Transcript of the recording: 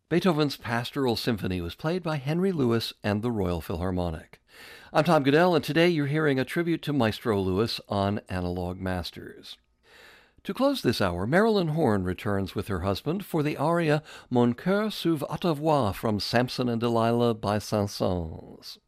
Beethoven's Pastoral Symphony was played by Henry Lewis and the Royal Philharmonic. I'm Tom Goodell, and today you're hearing a tribute to Maestro Lewis on Analog Masters. To close this hour, Marilyn Horne returns with her husband for the aria Mon cœur s'ouvre à ta voix from Samson and Delilah by Saint-Saëns.